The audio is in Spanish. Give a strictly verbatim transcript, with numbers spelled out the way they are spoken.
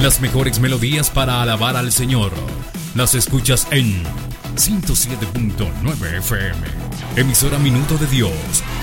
Las mejores melodías para alabar al Señor las escuchas en ciento siete punto nueve F M. Emisora Minuto de Dios,